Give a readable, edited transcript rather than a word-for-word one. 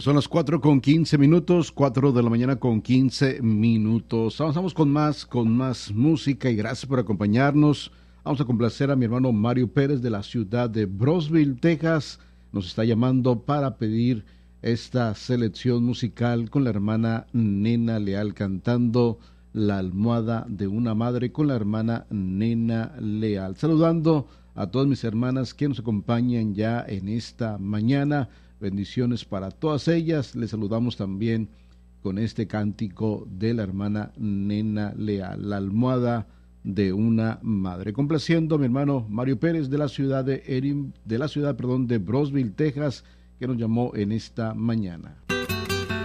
Son las 4:15, 4 de la mañana con 15 minutos. Avanzamos con más música y gracias por acompañarnos. Vamos a complacer a mi hermano Mario Pérez de la ciudad de Brownsville, Texas. Nos está llamando para pedir esta selección musical con la hermana Nena Leal cantando La almohada de una madre con la hermana Nena Leal. Saludando a todas mis hermanas que nos acompañan ya en esta mañana. Bendiciones para todas ellas. Les saludamos también con este cántico de la hermana Nena Leal, La almohada de una madre. Complaciendo a mi hermano Mario Pérez de la ciudad de Brownsville, Texas, que nos llamó en esta mañana.